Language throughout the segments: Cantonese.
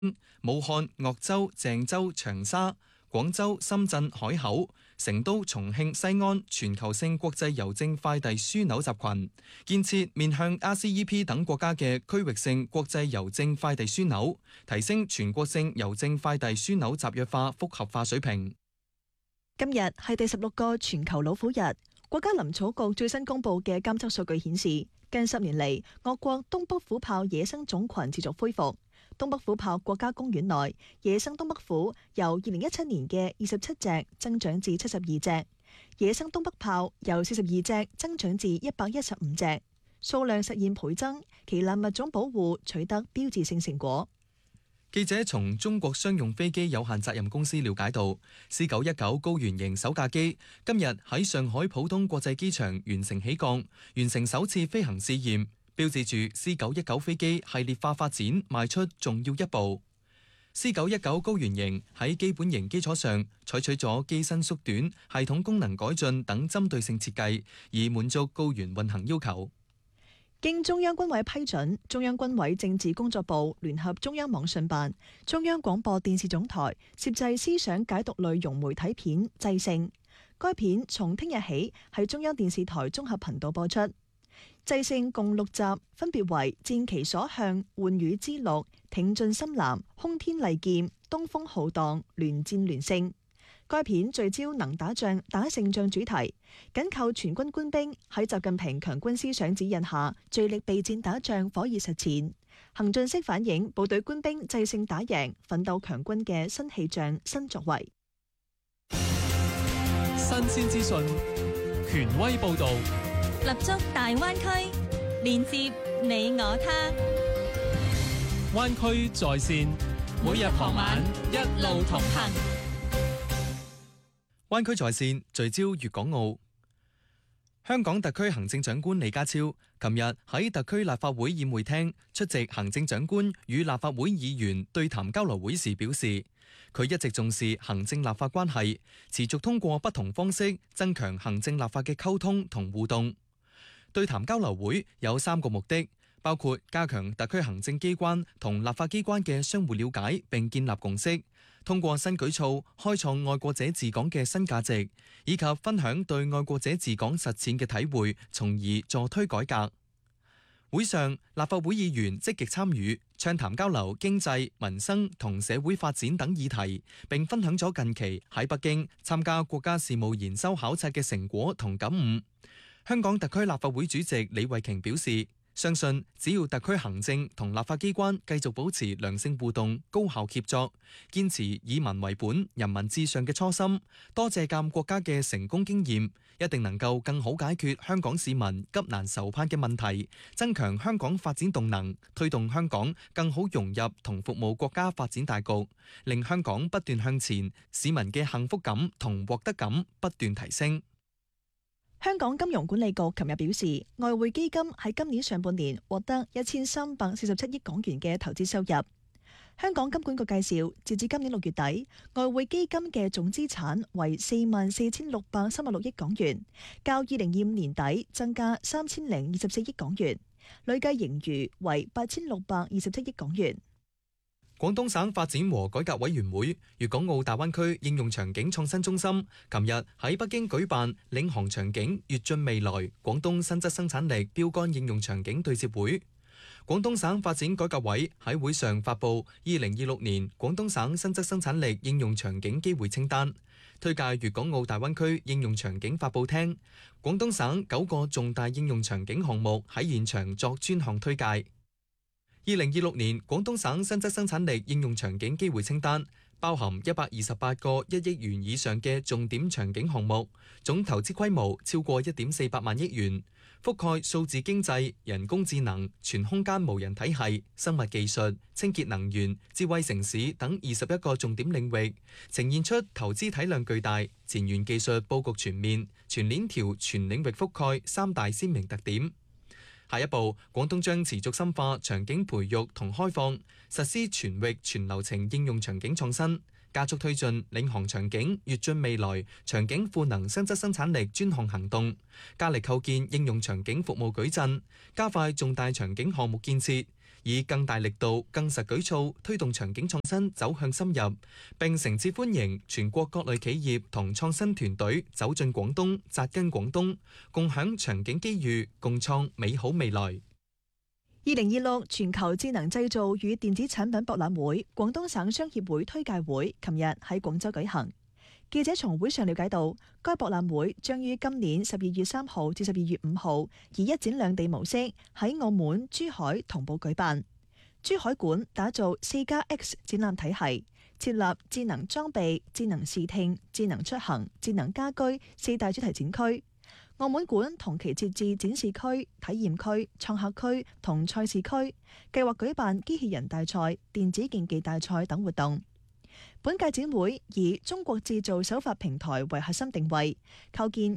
武漢、鄂州、鄭州、長沙、廣州、深圳、海口、成都、重慶、西安全球性國際郵政快遞樞紐集群，建設面向 RCEP 等國家嘅區域性國際郵政快遞樞紐，提升全國性郵政快遞樞紐集約化複合化水平。 今日係第16個全球老虎日。國家林草局最新公布嘅監測數據顯示，近10年嚟，我國東北虎豹野生種群持續恢復。東北虎豹國家公園內野生東北虎由2017年嘅27隻增長至72隻，野生東北豹由42隻增長至115隻，數量實現倍增，旗艦物種保護取得標誌性成果。 記者從中國商用飛機有限責任公司了解到，C919高原型首架機今日喺上海浦東國際機場完成起降，完成首次飛行試驗，標誌住 C919 飛機系列化發展邁出重要一步。C919高原型喺基本型基礎上採取咗機身縮短、系統功能改進等針對性設計，以滿足高原運行要求。 經中央軍委批准，中央軍委政治工作部聯合中央網信辦、中央廣播電視總台攝製思想解讀類融媒體片《制勝》，該片從聽日起喺中央電視台綜合頻道播出。《制勝》共6集，分別為《戰其所向》、《喚羽之錄》、《挺進深藍》、《轟天利劍》、《東風浩蕩》、《聯戰聯勝》。該片聚焦能打仗、打勝仗主題，緊扣全軍官兵喺習近平強軍思想指引下，聚力備戰打仗，火熱實踐，行進式反映部隊官兵制勝打贏、奮鬥強軍嘅新氣象、新作為。 新鮮資訊，權威報導， 立足大灣區，連接你我他。 灣區在線，每日傍晚一路同行。 灣區在線聚焦粵港澳。香港特區行政長官李家超琴日喺特區立法會宴會廳出席行政長官與立法會議員對談交流會時表示，佢一直重視行政立法關係，持續通過不同方式增強行政立法嘅溝通同互動。對談交流會有3個目的，包括加強特區行政機關同立法機關嘅相互了解並建立共識，通過新舉措開創愛國者治港嘅新價值，以及分享對愛國者治港實踐嘅體會，從而助推改革。會上，立法會議員積極參與，暢談交流經濟、民生同社會發展等議題，並分享咗近期喺北京參加國家事務研修考察嘅成果同感悟。香港特區立法會主席李慧瓊表示，相信只要特區行政同立法機關繼續保持良性互動、高效協作，堅持以民為本、人民至上嘅初心，多借鑑國家嘅成功經驗，一定能夠更好解決香港市民急難愁盼嘅問題，增強香港發展動能，推動香港更好融入同服務國家發展大局，令香港不斷向前，市民嘅幸福感同獲得感不斷提升。 香港金融管理局琴日表示，外匯基金喺今年上半年獲得1347億港元嘅投資收入。香港金管局介紹，截至今年6月底，外匯基金嘅總資產為44,636億港元，較2025年底增加3024億港元，累計盈餘為8627億港元。 廣東省發展和改革委員會粵港澳大灣區應用場景創新中心琴日喺北京舉辦領航場景躍進未來廣東新質生產力標杆應用場景對接會。廣東省發展改革委喺會上發布2026年廣東省新質生產力應用場景機會清單，推介粵港澳大灣區應用場景發布廳。廣東省9個重大應用場景項目喺現場作專項推介。2026年廣東省新質生產力應用場景機會清單包含128個1億元以上嘅重點場景項目，總投資規模超過1.48萬億元，覆蓋數字經濟、人工智能、全空間無人體系、生物技術、清潔能源、智慧城市等21個重點領域，呈現出投資體量巨大、前沿技術佈局全面、全鏈條全領域覆蓋3大鮮明特點。下一步，廣東將持續深化場景培育同開放，實施全域全流程應用場景創新，加速推進領航場景躍進未來場景賦能新質生產力專項行動，加力構建應用場景服務矩陣，加快重大場景項目建設， 以更大力度、更實舉措推動場景創新走向深入，並誠摯歡迎全國各類企業同創新團隊走進廣東、扎根廣東，共享場景機遇，共創美好未來。 2026全球智能製造與電子產品博覽會廣東省商協會推介會琴日喺廣州舉行。記者從會上了解到，該博覽會將於今年12月3號至12月5號以一展兩地模式喺澳門、珠海同步舉辦。珠海館打造4+X 展覽體系，設立智能裝備、智能視聽、智能出行、智能家居4大主題展區。澳門館同期設置展示區、體驗區、創客區同賽事區，計劃舉辦機器人大賽、電子競技大賽等活動。本屆展會以中國製造首發平台為核心定位，構建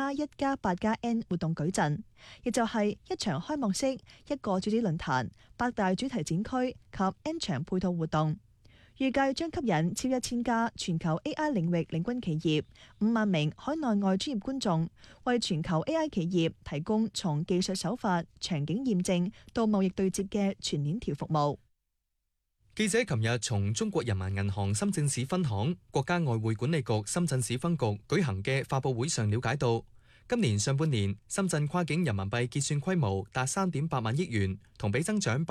1+1+8+N 活動矩陣，亦就係一場開幕式、一個主旨論壇、8大主題展區及 N 場配套活動。預計將吸引超1000家全球 AI 領域領軍企業、5萬名海內外專業觀眾，為全球 AI 企業提供從技術手法、場景驗證到貿易對接嘅全鏈條服務。 記者琴日從中國人民銀行深圳市分行、國家外匯管理局深圳市分局舉行嘅發佈會上了解到，今年上半年深圳跨境人民幣結算規模達3.8萬億元，同比增長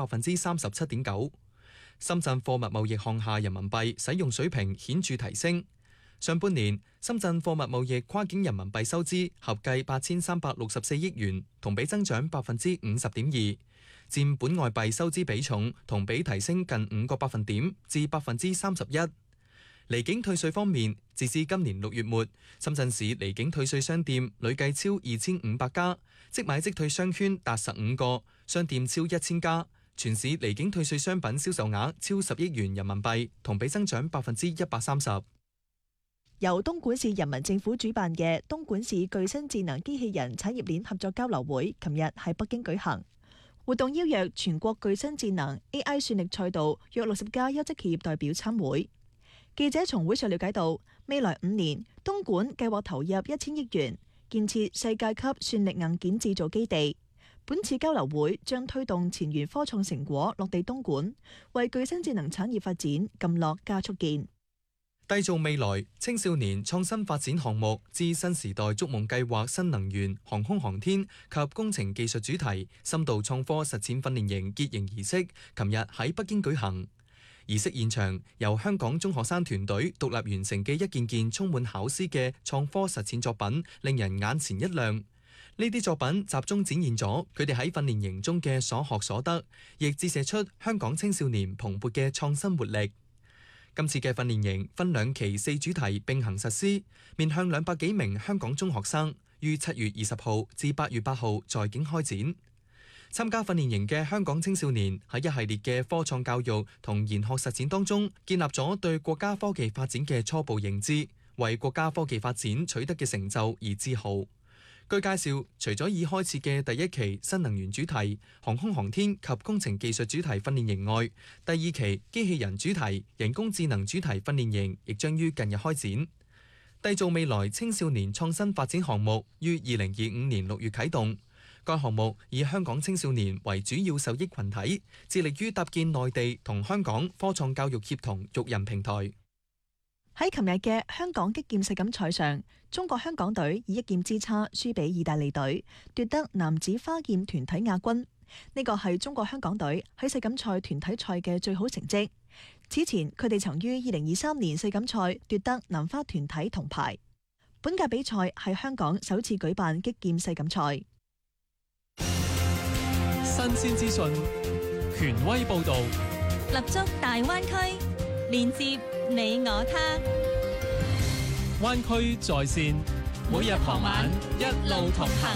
37.9%。深圳貨物貿易項下人民幣使用水平顯著提升。上半年深圳貨物貿易跨境人民幣收支合計8364億元，同比增長50.2%，佔本外幣收支比重同比提升近5個百分點至31%。離境退稅方面，截至今年6月末，深圳市離境退稅商店累計超2500家，即買即退商圈達15個，商店超1000家。全市離境退稅商品銷售額超10億元人民幣，同比增長130%。 由東莞市人民政府主辦嘅東莞市具新智能機器人產業鏈合作交流會，琴日喺北京舉行。活動邀約全國具新智能 AI 算力賽道約60家優質企業代表參會。記者從會上了解到，未來5年，東莞計劃投入1000億元建設世界級算力硬件製造基地。本次交流會將推動前沿科創成果落地東莞，為具新智能產業發展撳落加速鍵。 締造未來青少年創新發展項目之新時代築夢計劃新能源、航空航天及工程技術主題深度創科實踐訓練營結營儀式，琴日喺北京舉行。儀式現場由香港中學生團隊獨立完成嘅一件件充滿巧思嘅創科實踐作品，令人眼前一亮。呢啲作品集中展現咗佢哋喺訓練營中嘅所學所得，亦折射出香港青少年蓬勃嘅創新活力。今次嘅訓練營分2期4主題並行實施，面向200幾名香港中學生，於7月20號至8月8號在京開展。參加訓練營嘅香港青少年喺一系列嘅科創教育同研學實踐當中，建立咗對國家科技發展嘅初步認知，為國家科技發展取得嘅成就而自豪。據介紹，除咗已開設嘅第1期新能源主題、航空航天及工程技術主題訓練營外，第2期機器人主題、人工智能主題訓練營亦將於近日開展。締造未來青少年創新發展項目於2025年6月啟動。該項目以香港青少年為主要受益群體，致力於搭建內地同香港科創教育協同育人平台。 喺琴日嘅香港擊劍世錦賽上，中國香港隊以1劍之差輸俾意大利隊，奪得男子花劍團體亞軍。呢個係中國香港隊喺世錦賽團體賽嘅最好成績。此前佢哋曾於2023年世錦賽奪得男花團體銅牌。本屆比賽係香港首次舉辦擊劍世錦賽。 新鮮資訊，權威報導， 立足大灣區，連接你我他。 灣區在線，每日傍晚一路同行。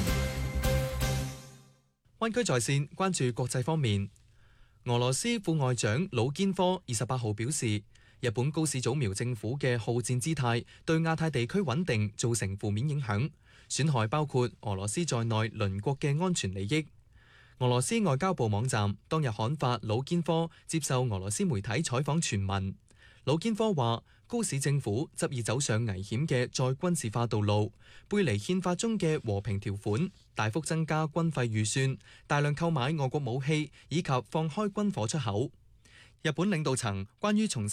灣區在線關注國際方面，俄羅斯副外長魯堅科28號表示，日本高市早苗政府嘅好戰姿態對亞太地區穩定造成負面影響，損害包括俄羅斯在內鄰國嘅安全利益。俄羅斯外交部網站當日刊發魯堅科接受俄羅斯媒體採訪全文。魯堅科話： 高市政府執意走上危險嘅再軍事化道路，背離憲法中嘅和平條款，大幅增加軍費預算，大量購買外國武器，以及放開軍火出口。日本領導層關於重